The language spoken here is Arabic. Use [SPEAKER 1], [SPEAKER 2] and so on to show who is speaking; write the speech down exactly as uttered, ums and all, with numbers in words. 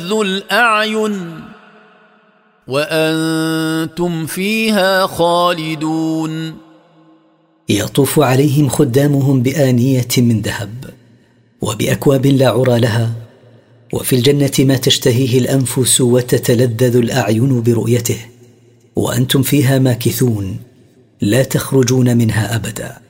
[SPEAKER 1] تلذ الأعين وأنتم فيها خالدون.
[SPEAKER 2] يطوف عليهم خدامهم بآنية من ذهب وبأكواب لا عرى لها، وفي الجنة ما تشتهيه الأنفس وتتلذذ الأعين برؤيته، وأنتم فيها ماكثون لا تخرجون منها أبدا.